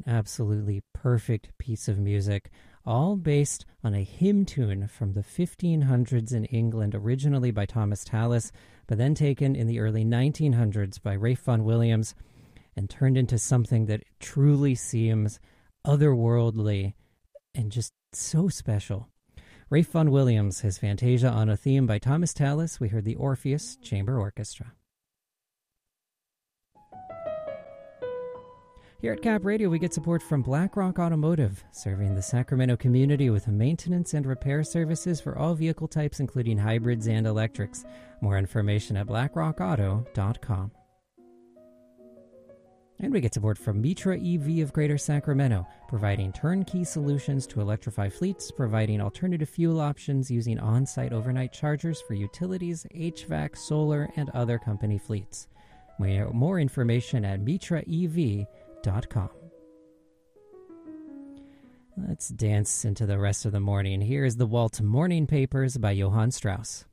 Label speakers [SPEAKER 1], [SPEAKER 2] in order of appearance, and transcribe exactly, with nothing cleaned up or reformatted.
[SPEAKER 1] Absolutely perfect piece of music, all based on a hymn tune from the fifteen hundreds in England, originally by Thomas Tallis, but then taken in the early nineteen hundreds by Ralph Vaughan Williams and turned into something that truly seems otherworldly and just so special. Ralph Vaughan Williams, his Fantasia on a theme by Thomas Tallis. We heard the Orpheus Chamber Orchestra. Here at Cap Radio, we get support from BlackRock Automotive, serving the Sacramento community with maintenance and repair services for all vehicle types, including hybrids and electrics. More information at black rock auto dot com. And we get support from Mitra E V of Greater Sacramento, providing turnkey solutions to electrify fleets, providing alternative fuel options using on-site overnight chargers for utilities, H V A C, solar, and other company fleets. We have more information at mitra e v dot com. Let's dance into the rest of the morning. Here is the Walt Morning Papers by Johann Strauss.